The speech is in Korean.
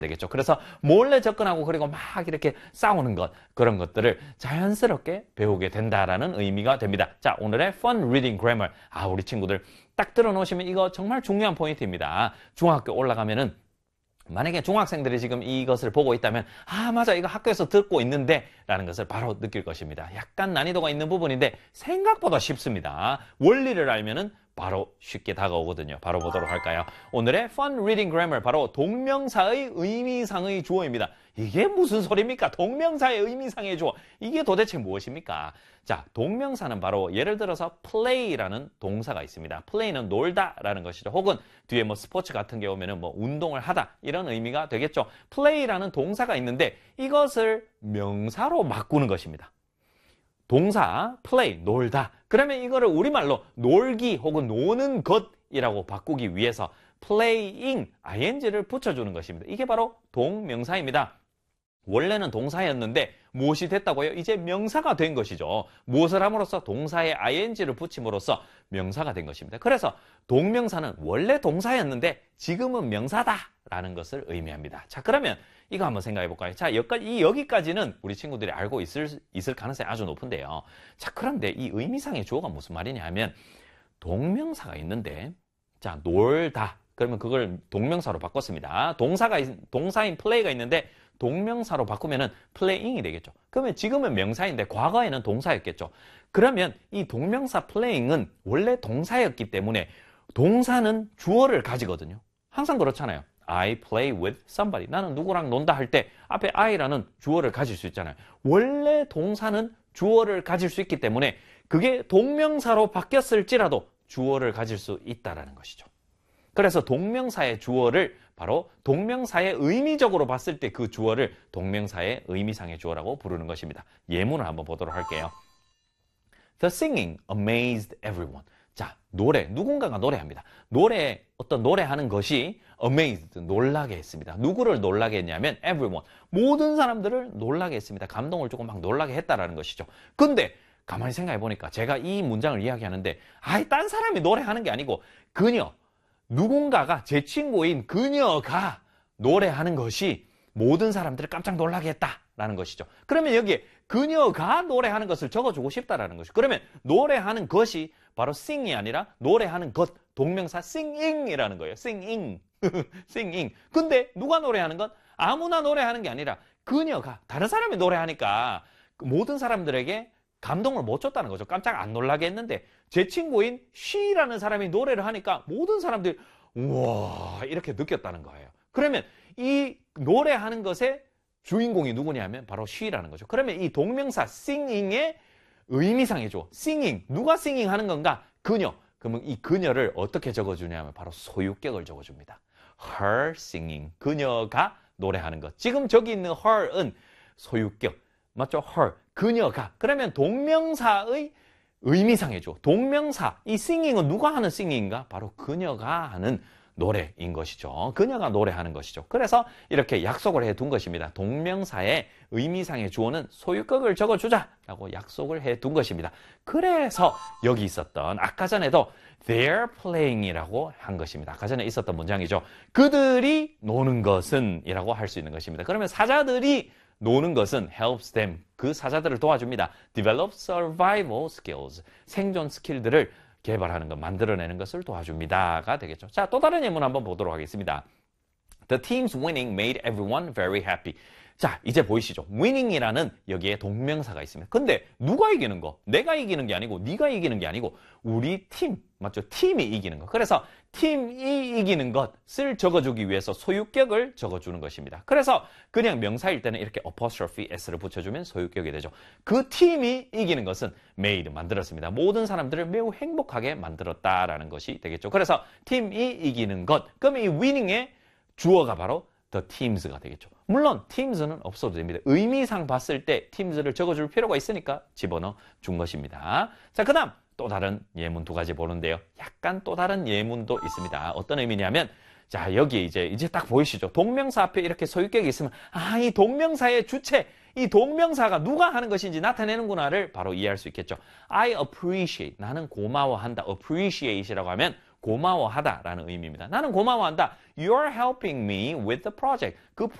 되겠죠. 그래서 몰래 접근하고 그리고 막 이렇게 싸우는 것, 그런 것들을 자연스럽게 배우게 된다라는 의미가 됩니다. 자, 오늘의 Fun Reading Grammar. 우리 친구들 딱 들어놓으시면 이거 정말 중요한 포인트입니다. 중학교 올라가면은 만약에 중학생들이 지금 이것을 보고 있다면 맞아, 이거 학교에서 듣고 있는데 라는 것을 바로 느낄 것입니다. 약간 난이도가 있는 부분인데 생각보다 쉽습니다. 원리를 알면은 바로 쉽게 다가오거든요. 바로 보도록 할까요? 오늘의 Fun Reading Grammar, 바로 동명사의 의미상의 주어입니다. 이게 무슨 소리입니까? 동명사의 의미상의 주어. 이게 도대체 무엇입니까? 자, 동명사는 바로 예를 들어서 play라는 동사가 있습니다. play는 놀다라는 것이죠. 혹은 뒤에 뭐 스포츠 같은 게 오면은 뭐 운동을 하다, 이런 의미가 되겠죠. play라는 동사가 있는데 이것을 명사로 바꾸는 것입니다. 동사 play, 놀다. 그러면 이거를 우리말로 놀기 혹은 노는 것이라고 바꾸기 위해서 playing, ing를 붙여주는 것입니다. 이게 바로 동명사입니다. 원래는 동사였는데 무엇이 됐다고요? 이제 명사가 된 것이죠. 무엇을 함으로써? 동사에 ing를 붙임으로써 명사가 된 것입니다. 그래서 동명사는 원래 동사였는데 지금은 명사다라는 것을 의미합니다. 자, 그러면 이거 한번 생각해 볼까요? 자, 여기까지는 우리 친구들이 알고 있을 가능성이 아주 높은데요. 자, 그런데 이 의미상의 주어가 무슨 말이냐 하면 동명사가 있는데, 자, 놀다. 그러면 그걸 동명사로 바꿨습니다. 동사인 play가 있는데 동명사로 바꾸면은 playing이 되겠죠. 그러면 지금은 명사인데 과거에는 동사였겠죠. 그러면 이 동명사 playing은 원래 동사였기 때문에 동사는 주어를 가지거든요. 항상 그렇잖아요. I play with somebody. 나는 누구랑 논다 할 때 앞에 I라는 주어를 가질 수 있잖아요. 원래 동사는 주어를 가질 수 있기 때문에 그게 동명사로 바뀌었을지라도 주어를 가질 수 있다라는 것이죠. 그래서 동명사의 주어를 바로 동명사의 의미적으로 봤을 때 그 주어를 동명사의 의미상의 주어라고 부르는 것입니다. 예문을 한번 보도록 할게요. The singing amazed everyone. 자, 노래, 누군가가 노래합니다. 어떤 노래하는 것이 amazed, 놀라게 했습니다. 누구를 놀라게 했냐면 everyone, 모든 사람들을 놀라게 했습니다. 감동을 주고 막 놀라게 했다라는 것이죠. 근데 가만히 생각해 보니까 제가 이 문장을 이야기하는데 딴 사람이 노래하는 게 아니고 누군가가, 제 친구인 그녀가 노래하는 것이 모든 사람들을 깜짝 놀라게 했다라는 것이죠. 그러면 여기에 그녀가 노래하는 것을 적어주고 싶다라는 것이죠. 그러면 노래하는 것이 바로 sing이 아니라 노래하는 것, 동명사 singing이라는 거예요. singing. singing. 근데 누가 노래하는 건? 아무나 노래하는 게 아니라 그녀가, 다른 사람이 노래하니까 모든 사람들에게 감동을 못 줬다는 거죠. 깜짝 안 놀라게 했는데 제 친구인 she라는 사람이 노래를 하니까 모든 사람들이 우와 이렇게 느꼈다는 거예요. 그러면 이 노래하는 것의 주인공이 누구냐면 바로 she라는 거죠. 그러면 이 동명사 singing의 의미상의 주어, singing, 누가 singing 하는 건가? 그녀. 그러면 이 그녀를 어떻게 적어주냐면 바로 소유격을 적어줍니다. her singing, 그녀가 노래하는 것. 지금 저기 있는 her은 소유격, 맞죠? her, 그녀가. 그러면 동명사의 의미상의 주어, 동명사, 이 singing은 누가 하는 singing인가? 바로 그녀가 하는 노래인 것이죠. 그녀가 노래하는 것이죠. 그래서 이렇게 약속을 해둔 것입니다. 동명사의 의미상의 주어는 소유격을 적어주자라고 약속을 해둔 것입니다. 그래서 여기 있었던 아까 전에도 they're playing이라고 한 것입니다. 아까 전에 있었던 문장이죠. 그들이 노는 것은 이라고 할 수 있는 것입니다. 그러면 사자들이 노는 것은 helps them, 그 사자들을 도와줍니다. develop survival skills, 생존 스킬들을 개발하는 것, 만들어내는 것을 도와줍니다가 되겠죠. 자, 또 다른 예문 한번 보도록 하겠습니다. The team's winning made everyone very happy. 자, 이제 보이시죠? winning이라는 여기에 동명사가 있습니다. 근데 누가 이기는 거? 내가 이기는 게 아니고 네가 이기는 게 아니고 우리 팀, 맞죠? 팀이 이기는 거. 그래서 팀이 이기는 것을 적어주기 위해서 소유격을 적어주는 것입니다. 그래서 그냥 명사일 때는 이렇게 apostrophe s를 붙여주면 소유격이 되죠. 그 팀이 이기는 것은 made, 만들었습니다. 모든 사람들을 매우 행복하게 만들었다라는 것이 되겠죠. 그래서 팀이 이기는 것. 그러면 이 winning의 주어가 바로 the teams가 되겠죠. 물론 teams는 없어도 됩니다. 의미상 봤을 때 teams를 적어줄 필요가 있으니까 집어넣어 준 것입니다. 자, 그 다음 또 다른 예문 두 가지 보는데요. 약간 또 다른 예문도 있습니다. 어떤 의미냐면, 자, 여기 이제 딱 보이시죠? 동명사 앞에 이렇게 소유격이 있으면 이 동명사의 주체, 이 동명사가 누가 하는 것인지 나타내는구나를 바로 이해할 수 있겠죠. I appreciate, 나는 고마워한다. appreciate이라고 하면 고마워하다라는 의미입니다. 나는 고마워한다. You're helping me with the project. 그